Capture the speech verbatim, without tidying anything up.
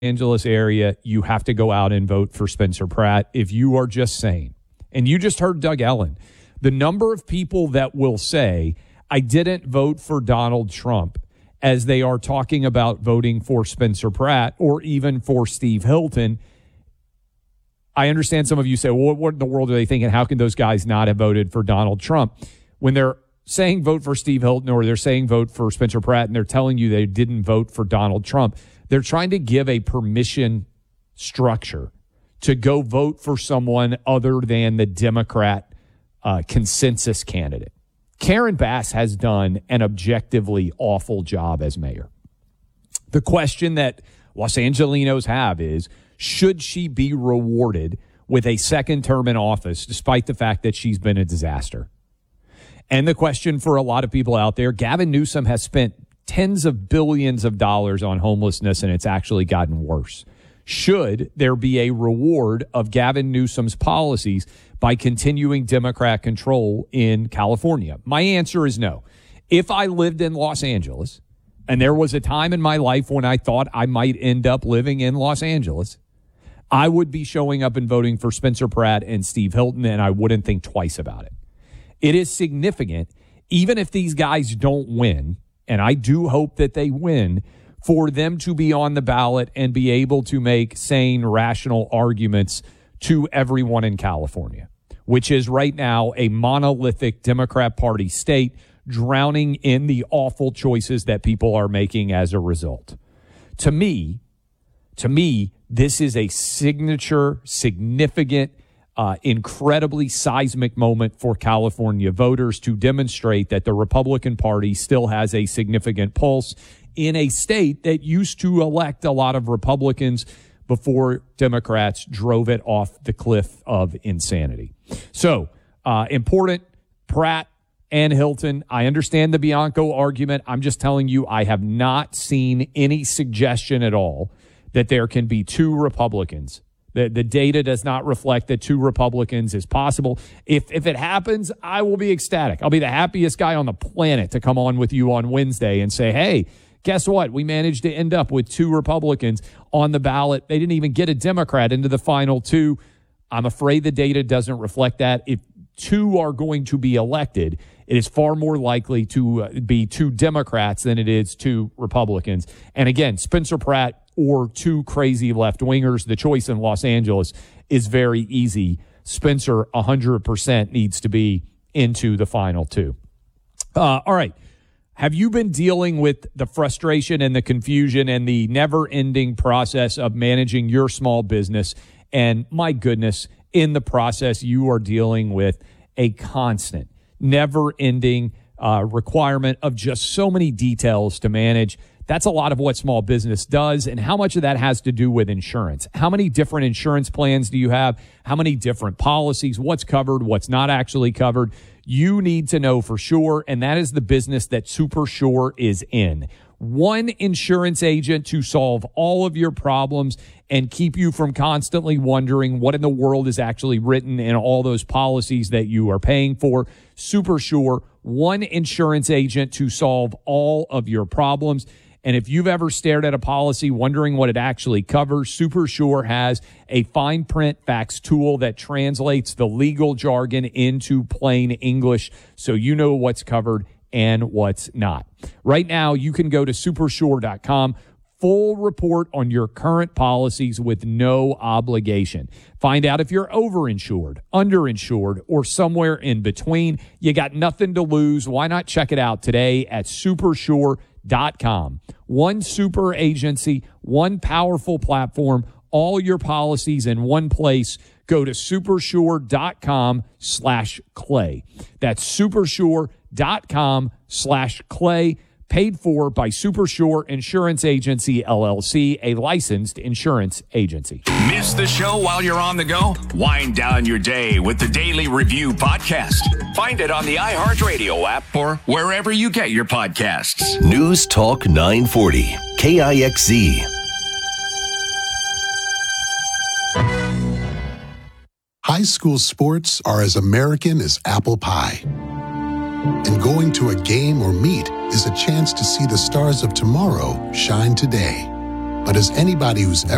Angeles area, you have to go out and vote for Spencer Pratt. If you are just saying, and you just heard Doug Ellen, the number of people that will say, I didn't vote for Donald Trump, as they are talking about voting for Spencer Pratt or even for Steve Hilton. I understand some of you say, well, what in the world are they thinking? How can those guys not have voted for Donald Trump? When they're saying vote for Steve Hilton or they're saying vote for Spencer Pratt and they're telling you they didn't vote for Donald Trump, they're trying to give a permission structure to go vote for someone other than the Democrat uh, consensus candidate. Karen Bass has done an objectively awful job as mayor. The question that Los Angelenos have is, should she be rewarded with a second term in office despite the fact that she's been a disaster? And the question for a lot of people out there, Gavin Newsom has spent tens of billions of dollars on homelessness, and it's actually gotten worse. Should there be a reward of Gavin Newsom's policies by continuing Democrat control in California? My answer is no. If I lived in Los Angeles, and there was a time in my life when I thought I might end up living in Los Angeles, I would be showing up and voting for Spencer Pratt and Steve Hilton, and I wouldn't think twice about it. It is significant, even if these guys don't win, and I do hope that they win, for them to be on the ballot and be able to make sane, rational arguments to everyone in California, which is right now a monolithic Democrat Party state drowning in the awful choices that people are making as a result. To me, to me, this is a signature, significant, uh, incredibly seismic moment for California voters to demonstrate that the Republican Party still has a significant pulse in a state that used to elect a lot of Republicans before Democrats drove it off the cliff of insanity. So, uh, important, Pratt and Hilton. I understand the Bianco argument. I'm just telling you, I have not seen any suggestion at all that there can be two Republicans. The, the data does not reflect that two Republicans is possible. If if it happens, I will be ecstatic. I'll be the happiest guy on the planet to come on with you on Wednesday and say, hey, guess what? We managed to end up with two Republicans on the ballot. They didn't even get a Democrat into the final two. I'm afraid the data doesn't reflect that. If two are going to be elected, it is far more likely to uh, be two Democrats than it is two Republicans. And again, Spencer Pratt or two crazy left-wingers. The choice in Los Angeles is very easy. Spencer, one hundred percent needs to be into the final two. Uh, all right. Have you been dealing with the frustration and the confusion and the never-ending process of managing your small business? And my goodness, in the process, you are dealing with a constant, never-ending uh, requirement of just so many details to manage. That's a lot of what small business does, and how much of that has to do with insurance. How many different insurance plans do you have? How many different policies? What's covered? What's not actually covered? You need to know for sure, and that is the business that SuperSure is in. One insurance agent to solve all of your problems and keep you from constantly wondering what in the world is actually written in all those policies that you are paying for. SuperSure, one insurance agent to solve all of your problems. And if you've ever stared at a policy wondering what it actually covers, SuperSure has a fine print facts tool that translates the legal jargon into plain English so you know what's covered and what's not. Right now, you can go to super sure dot com. Full report on your current policies with no obligation. Find out if you're overinsured, underinsured, or somewhere in between. You got nothing to lose. Why not check it out today at super sure dot com? One super agency, one powerful platform, all your policies in one place. Go to super sure dot com slash clay. That's super sure dot com slash clay. Paid for by SuperSure Insurance Agency, L L C, a licensed insurance agency. Miss the show while you're on the go? Wind down your day with the Daily Review podcast. Find it on the iHeartRadio app or wherever you get your podcasts. News Talk nine forty, K I X Z. High school sports are as American as apple pie. And going to a game or meet is a chance to see the stars of tomorrow shine today. But as anybody who's ever